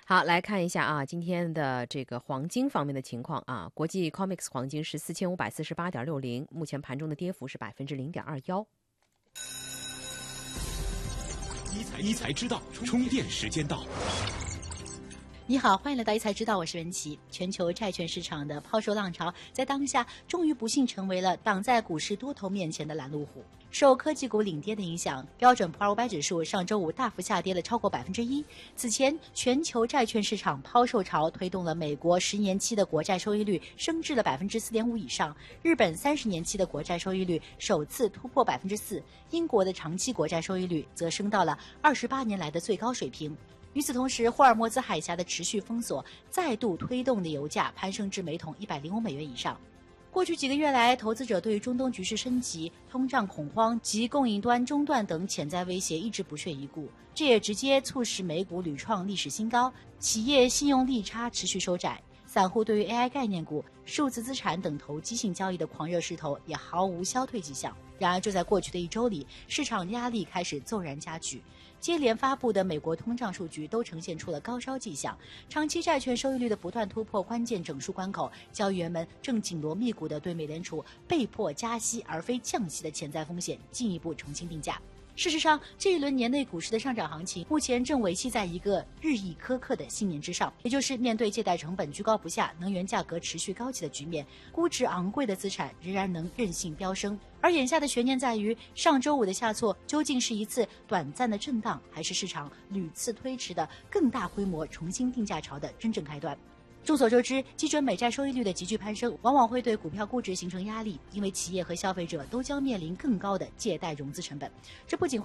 好，来看一下啊，今天的这个黄金方面的情况啊，国际 COMEX 黄金是4548.60，目前盘中的跌幅是0.21%。 一财知道，充电时间到。 你好，欢迎来到一财知道，我是文琪。全球债券市场的抛售浪潮在当下终于不幸成为了挡在股市多头面前的拦路虎。受科技股领跌的影响，标准普尔500指数上周五大幅下跌了超过1%。此前，全球债券市场抛售潮推动了美国10年期的国债收益率升至了4.5%以上，日本30年期的国债收益率首次突破4%，英国的长期国债收益率则升到了28年来的最高水平。与此同时，霍尔莫兹海峡的持续封锁再度推动的油价攀升至每桶$105以上。过去几个月来，投资者对于中东局势升级、通胀恐慌及供应端中断等潜在威胁一直不屑一顾，这也直接促使美股屡创历史新高，企业信用利差持续收窄。散户对于 AI 概念股、数字资产等投机性交易的狂热势头也毫无消退迹象。然而，就在过去的1周里，市场压力开始骤然加剧。接连发布的美国通胀数据都呈现出了高烧迹象，长期债券收益率的不断突破关键整数关口，交易员们正紧锣密鼓地对美联储被迫加息而非降息的潜在风险进一步重新定价。事实上，这一轮年内股市的上涨行情目前正维系在一个日益苛刻的信念之上，也就是面对借贷成本居高不下、能源价格持续高企的局面，估值昂贵的资产仍然能任性飙升。而眼下的悬念在于，上周五的下挫究竟是一次短暂的震荡，还是市场屡次推迟的更大规模重新定价潮的真正开端？众所周知，基准美债收益率的急剧攀升，往往会对股票估值形成压力，因为企业和消费者都将面临更高的借贷融资成本。这不仅